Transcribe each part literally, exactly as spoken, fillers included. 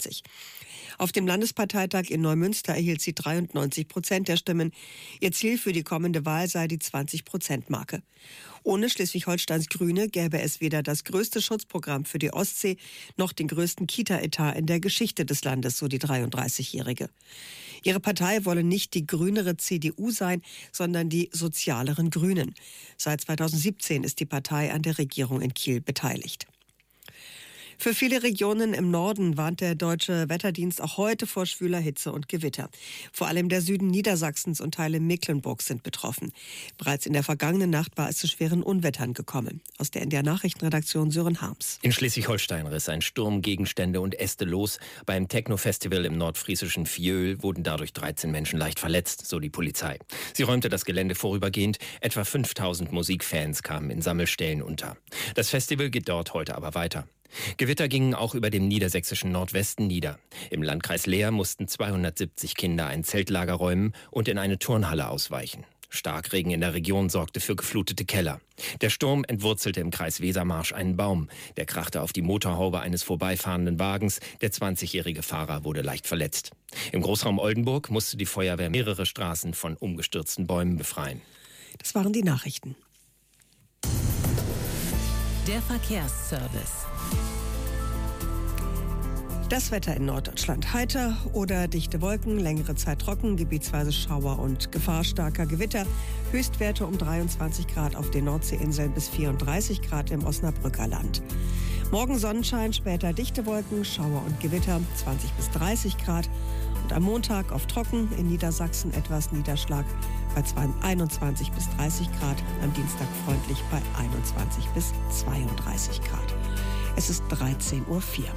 zweiundzwanzig. Auf dem Landesparteitag in Neumünster erhielt sie dreiundneunzig Prozent der Stimmen. Ihr Ziel für die kommende Wahl sei die zwanzig-Prozent-Marke. Ohne Schleswig-Holsteins Grüne gäbe es weder das größte Schutzprogramm für die Ostsee noch den größten Kita-Etat in der Geschichte des Landes, so die dreiunddreißigjährige. Ihre Partei wolle nicht die grünere C D U sein, sondern die sozialeren Grünen. Seit zweitausendsiebzehn ist die Partei an der Regierung in Kiel beteiligt. Für viele Regionen im Norden warnt der Deutsche Wetterdienst auch heute vor schwüler Hitze und Gewitter. Vor allem der Süden Niedersachsens und Teile Mecklenburgs sind betroffen. Bereits in der vergangenen Nacht war es zu schweren Unwettern gekommen. Aus der N D R-Nachrichtenredaktion Sören Harms. In Schleswig-Holstein riss ein Sturm Gegenstände und Äste los. Beim Techno-Festival im nordfriesischen Fiöl wurden dadurch dreizehn Menschen leicht verletzt, so die Polizei. Sie räumte das Gelände vorübergehend. Etwa fünftausend Musikfans kamen in Sammelstellen unter. Das Festival geht dort heute aber weiter. Gewitter gingen auch über dem niedersächsischen Nordwesten nieder. Im Landkreis Leer mussten zweihundertsiebzig Kinder ein Zeltlager räumen und in eine Turnhalle ausweichen. Starkregen in der Region sorgte für geflutete Keller. Der Sturm entwurzelte im Kreis Wesermarsch einen Baum. Der krachte auf die Motorhaube eines vorbeifahrenden Wagens. Der zwanzigjährige Fahrer wurde leicht verletzt. Im Großraum Oldenburg musste die Feuerwehr mehrere Straßen von umgestürzten Bäumen befreien. Das waren die Nachrichten. Der Verkehrsservice. Das Wetter in Norddeutschland: heiter oder dichte Wolken, längere Zeit trocken, gebietsweise Schauer und Gefahr starker Gewitter. Höchstwerte um dreiundzwanzig Grad auf den Nordseeinseln bis vierunddreißig Grad im Osnabrücker Land. Morgen Sonnenschein, später dichte Wolken, Schauer und Gewitter, zwanzig bis dreißig Grad. Und am Montag auf trocken, in Niedersachsen etwas Niederschlag bei einundzwanzig bis dreißig Grad. Am Dienstag freundlich bei einundzwanzig bis zweiunddreißig Grad. Es ist dreizehn Uhr vier.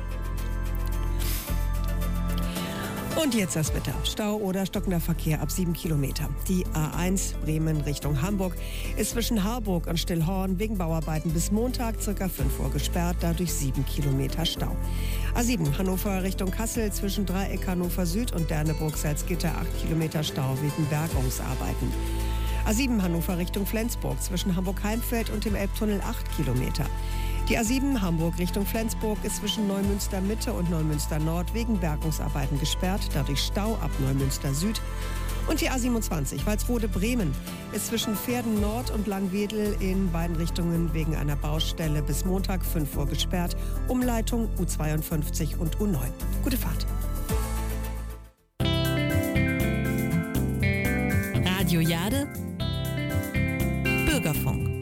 Und jetzt das Wetter. Stau oder stockender Verkehr ab sieben Kilometer. Die A eins Bremen Richtung Hamburg ist zwischen Harburg und Stillhorn wegen Bauarbeiten bis Montag ca. fünf Uhr gesperrt, dadurch sieben Kilometer Stau. A sieben Hannover Richtung Kassel zwischen Dreieck Hannover Süd und Derneburg-Salzgitter acht Kilometer Stau wegen Bergungsarbeiten. A sieben Hannover Richtung Flensburg zwischen Hamburg-Heimfeld und dem Elbtunnel acht Kilometer. Die A sieben Hamburg Richtung Flensburg ist zwischen Neumünster Mitte und Neumünster Nord wegen Bergungsarbeiten gesperrt, dadurch Stau ab Neumünster Süd. Und die A siebenundzwanzig Walsrode Bremen ist zwischen Pferden Nord und Langwedel in beiden Richtungen wegen einer Baustelle bis Montag fünf Uhr gesperrt. Umleitung U zweiundfünfzig und U neun. Gute Fahrt. Radio Jade, Bürgerfunk.